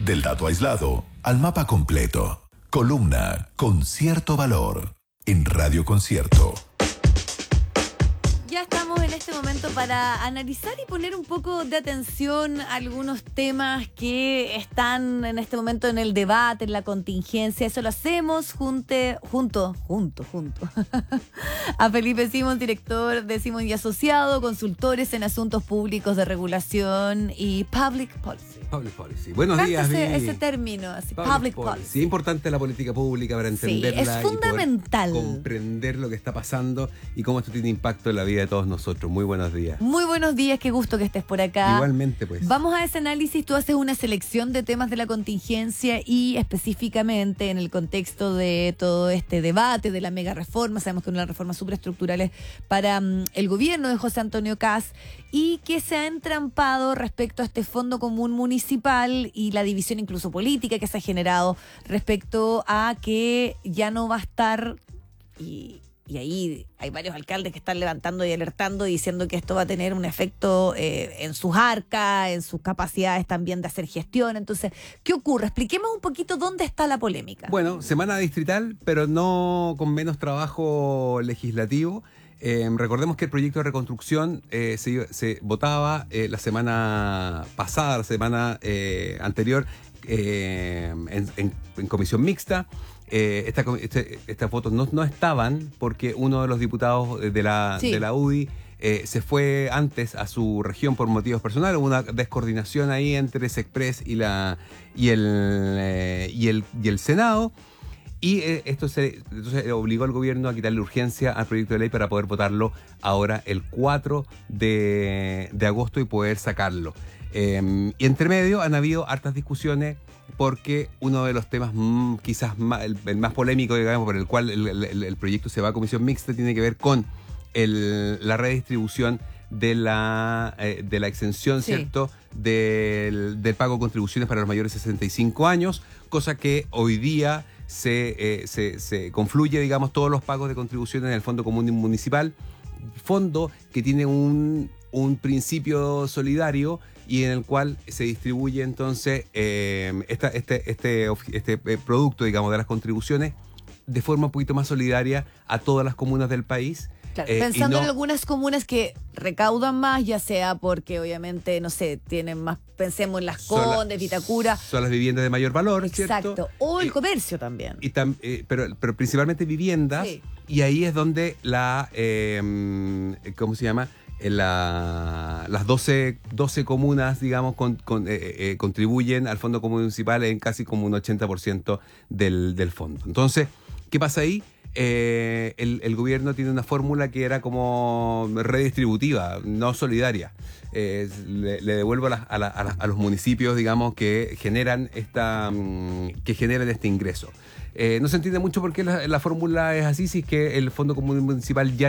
Del dato aislado al mapa completo. Columna con cierto valor en Radio Concierto. Ya estamos en este momento para analizar y poner un poco de atención a algunos temas que están en este momento en el debate, en la contingencia. Eso lo hacemos junto a Felipe Simón, director de Simón y Asociado, consultores en asuntos públicos de regulación y public policy. Public policy. Buenos días, ese término, así, public policy. Es importante la política pública para entenderla. Sí, es fundamental. Y poder comprender lo que está pasando y cómo esto tiene impacto en la vida de todos nosotros. Muy buenos días. Muy buenos días, qué gusto que estés por acá. Igualmente, pues. Vamos a ese análisis. Tú haces una selección de temas de la contingencia y específicamente en el contexto de todo este debate de la mega reforma. Sabemos que una reforma superestructurales para el gobierno de José Antonio Kast y que se ha entrampado respecto a este fondo común municipal y la división incluso política que se ha generado respecto a que ya no va a estar y ahí hay varios alcaldes que están levantando y alertando y diciendo que esto va a tener un efecto en sus arcas, en sus capacidades también de hacer gestión. Entonces, ¿qué ocurre? Expliquemos un poquito dónde está la polémica. Bueno, semana distrital, pero no con menos trabajo legislativo. Recordemos que el proyecto de reconstrucción se votaba la semana pasada, la semana anterior, en comisión mixta. Estas votos no estaban porque uno de los diputados de la UDI se fue antes a su región por motivos personales. Hubo una descoordinación ahí entre Sexpress y el Senado. Y entonces obligó al gobierno a quitarle urgencia al proyecto de ley para poder votarlo ahora el 4 de agosto y poder sacarlo. Y entre medio han habido hartas discusiones porque uno de los temas quizás el más polémico, digamos, por el cual el proyecto se va a comisión mixta tiene que ver con la redistribución de la exención, sí, ¿cierto?, del pago de contribuciones para los mayores de 65 años, cosa que hoy día se confluye, digamos, todos los pagos de contribuciones en el Fondo Común Municipal, fondo que tiene un principio solidario y en el cual se distribuye entonces este producto, digamos, de las contribuciones de forma un poquito más solidaria a todas las comunas del país. Claro, pensando en algunas comunas que recaudan más, ya sea porque obviamente, no sé, tienen más, pensemos en Las Condes, Vitacura. Son las viviendas de mayor valor, exacto, ¿cierto? O el comercio también. Pero principalmente viviendas, sí. Y ahí es donde ¿cómo se llama? Las 12 comunas, digamos, contribuyen al Fondo Común Municipal en casi como un 80% del fondo. Entonces, ¿qué pasa ahí? El gobierno tiene una fórmula que era como redistributiva, no solidaria. Le devuelvo a los municipios, digamos, que generan este ingreso. No se entiende mucho por qué la fórmula es así, si es que el Fondo Común Municipal ya